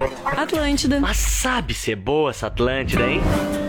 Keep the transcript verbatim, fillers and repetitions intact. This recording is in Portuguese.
Atlântida. Mas sabe ser boa essa Atlântida, hein?